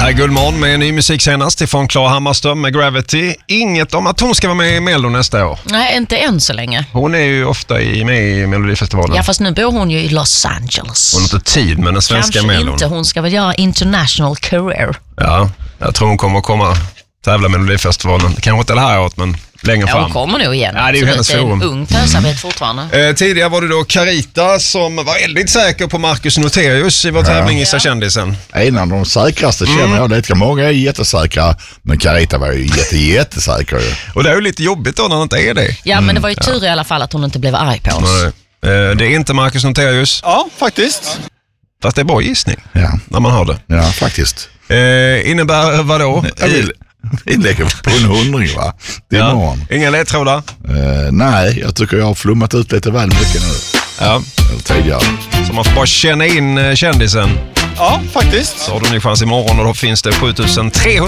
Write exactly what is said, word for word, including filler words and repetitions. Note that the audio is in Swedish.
här är Guldmorgon med ny musik senast ifrån Klara Hammarström med Gravity. Inget om att hon ska vara med i Mello nästa år. Nej, inte än så länge. Hon är ju ofta i, med i Melodifestivalen. Ja, fast nu bor hon ju i Los Angeles. Hon har inte tid med den svenska Kanske Mellon. inte, hon ska väl göra international career. Ja, jag tror hon kommer att komma tävla med Melodifestivalen. Kanske inte det här året, men längre Ja, fram. hon kommer nog igen. Ja, det är ju hennes forum. Det är en ung tösarbet fortfarande. Eh, tidigare var det då Carita som var väldigt säker på Marcus Noterius i vår tävling Gissa kändisen. En av de säkraste känner mm. jag. Det är många är jättesäkra, men Carita var ju jätte, jättesäker. Och det är ju lite jobbigt då när det inte är det. Ja, mm. men det var ju tur i alla fall att hon inte blev arg på oss. Nej. Eh, det är inte Marcus Noterius. Ja, faktiskt. Fast det är bra gissning ja. när man har det. Ja, faktiskt. Eh, innebär vad då? Inlägger på en hundring, va? Det är imorgon. Ja. Inga ledtrådar? Uh, nej, jag tycker jag har flummat ut lite väl mycket nu. Ja. Eller tidigare. Så man får bara känna in kändisen. Ja, faktiskt. Så har du ny chans imorgon och då finns det sjutusen trehundra